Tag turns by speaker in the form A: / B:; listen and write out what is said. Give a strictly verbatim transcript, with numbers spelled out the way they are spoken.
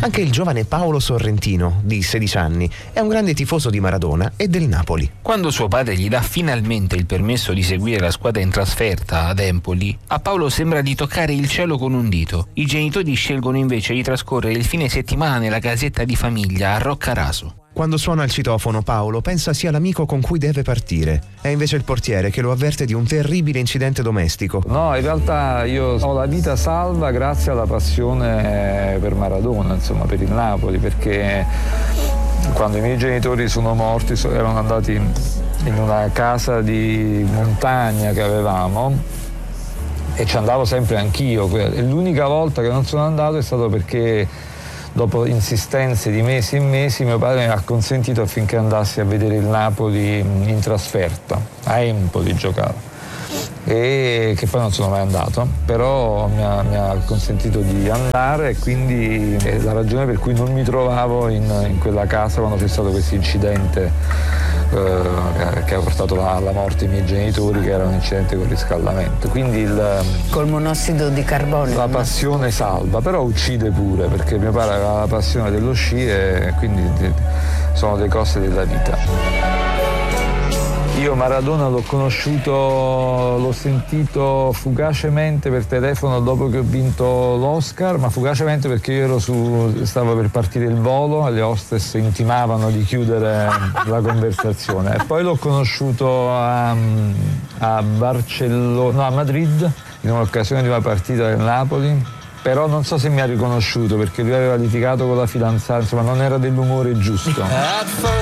A: Anche il giovane Paolo Sorrentino, di sedici anni, è un grande tifoso di Maradona e del Napoli.
B: Quando suo padre gli dà finalmente il permesso di seguire la squadra in trasferta ad Empoli, a Paolo sembra di toccare il cielo con un dito. I genitori scelgono invece di trascorrere il fine settimana nella casetta di famiglia a Roccaraso.
A: Quando suona il citofono, Paolo pensa sia l'amico con cui deve partire. È invece il portiere che lo avverte di un terribile incidente domestico.
C: No, in realtà io ho la vita salva grazie alla passione per Maradona, insomma, per il Napoli, perché quando i miei genitori sono morti erano andati in una casa di montagna che avevamo e ci andavo sempre anch'io. E l'unica volta che non sono andato è stato perché dopo insistenze di mesi e mesi mio padre mi ha consentito affinché andassi a vedere il Napoli in trasferta, a Empoli giocava, e che poi non sono mai andato, però mi ha, mi ha consentito di andare e quindi è la ragione per cui non mi trovavo in, in quella casa quando c'è stato questo incidente eh, che ha portato alla, alla morte dei miei genitori, che era un incidente con riscaldamento. Quindi il,
D: col monossido di carbonio.
C: La passione salva, però uccide pure, perché mio padre aveva la passione dello sci e quindi sono le cose della vita. Io Maradona l'ho conosciuto, l'ho sentito fugacemente per telefono dopo che ho vinto l'Oscar, ma fugacemente perché io ero su, stavo per partire il volo e le hostess intimavano di chiudere la conversazione. E poi l'ho conosciuto a, a Barcellona, no, a Madrid, in un'occasione di una partita del Napoli. Però non so se mi ha riconosciuto perché lui aveva litigato con la fidanzata, insomma non era dell'umore giusto.